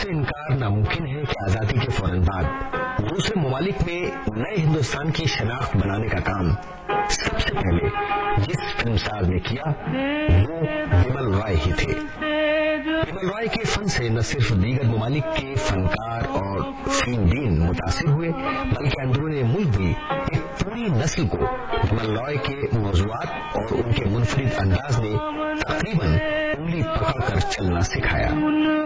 इससे इनकार नामुमकिन है कि आजादी के फौरन बाद दूसरे ममालिक में नए हिंदुस्तान की शनाख्त बनाने का काम सबसे पहले जिस फिल्मसाज ने किया वो बिमल रॉय ही थे। बिमल रॉय के फन से न सिर्फ दीगर ममालिक के फनकार और फिल्मबीन मुतासिर हुए बल्कि अंदरूनी मुल्क भी एक पूरी नस्ल को बिमल रॉय के मौज़ूआत और उनके मुनफरिद अंदाज ने तकरीबन उंगली पकड़कर चलना सिखाया।